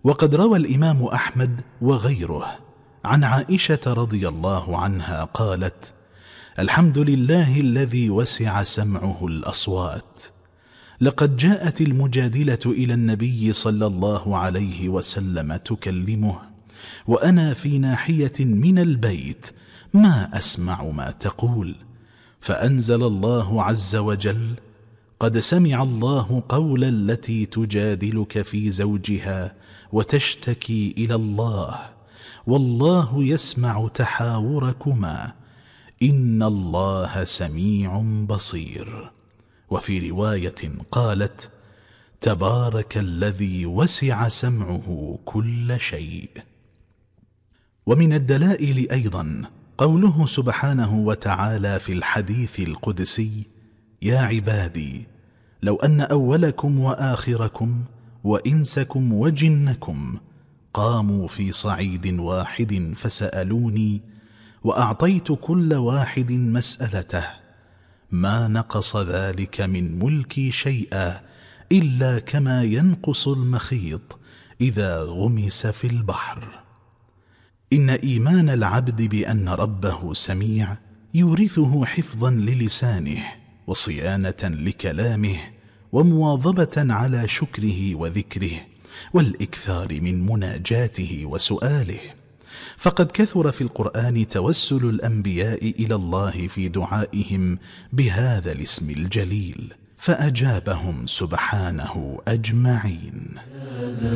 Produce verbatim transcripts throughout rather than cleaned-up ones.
وقد روى الإمام أحمد وغيره عن عائشة رضي الله عنها قالت: الحمد لله الذي وسع سمعه الأصوات. لقد جاءت المجادلة إلى النبي صلى الله عليه وسلم تكلمه وأنا في ناحية من البيت ما أسمع ما تقول، فأنزل الله عز وجل: قد سمع الله قول التي تجادلك في زوجها وتشتكي إلى الله والله يسمع تحاوركما إن الله سميع بصير. وفي رواية قالت: تبارك الذي وسع سمعه كل شيء. ومن الدلائل أيضا قوله سبحانه وتعالى في الحديث القدسي: يا عبادي لو أن أولكم وآخركم وإنسكم وجنكم قاموا في صعيد واحد فسألوني وأعطيت كل واحد مسألته ما نقص ذلك من ملكي شيئا إلا كما ينقص المخيط إذا غمس في البحر. إن إيمان العبد بأن ربه سميع يورثه حفظا للسانه وصيانة لكلامه ومواظبة على شكره وذكره والإكثار من مناجاته وسؤاله، فقد كثر في القرآن توسل الأنبياء إلى الله في دعائهم بهذا الاسم الجليل، فأجابهم سبحانه أجمعين. هذا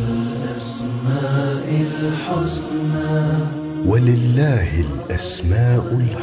الأسماء الحسنى ولله الأسماء الحسنى